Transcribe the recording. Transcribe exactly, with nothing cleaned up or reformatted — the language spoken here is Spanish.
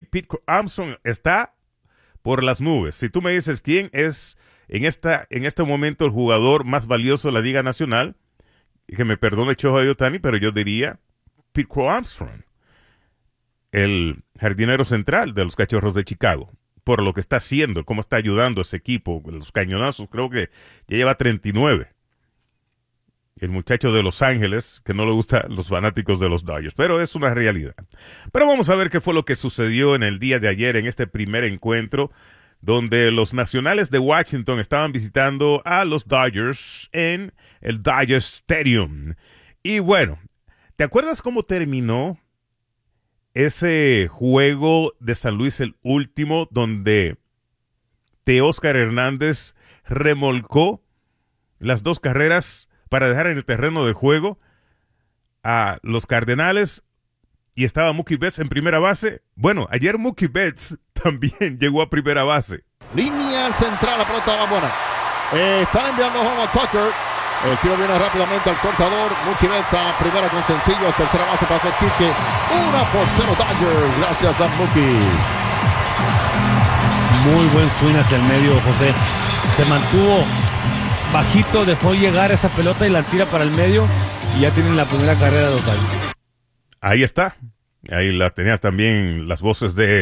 Pete Armstrong está por las nubes. Si tú me dices quién es en, esta, en este momento el jugador más valioso de la Liga Nacional, que me perdone Shohei Ohtani, pero yo diría Pete Armstrong, el jardinero central de los Cachorros de Chicago, por lo que está haciendo, cómo está ayudando a ese equipo, los cañonazos, creo que ya lleva treinta y nueve. El muchacho de Los Ángeles, que no le gusta los fanáticos de los Dodgers, pero es una realidad. Pero vamos a ver qué fue lo que sucedió en el día de ayer en este primer encuentro, donde los Nacionales de Washington estaban visitando a los Dodgers en el Dodger Stadium. Y bueno, ¿te acuerdas cómo terminó ese juego de San Luis, el último, donde Teóscar Hernández remolcó las dos carreras para dejar en el terreno de juego a los Cardenales y estaba Mookie Betts en primera base? Bueno, ayer Mookie Betts también llegó a primera base. Línea central, la pelota va buena. Eh, están enviando home a Tucker. El tiro viene rápidamente al cortador. Mookie Betts a primera con sencillo. Tercera base para hacer Quique. Una por cero Dodgers. Gracias a Mookie. Muy buen swing hacia el medio, José. Se mantuvo bajito, dejó llegar esa pelota y la tira para el medio. Y ya tienen la primera carrera de Ohtani. Ahí está. Ahí las tenías también las voces de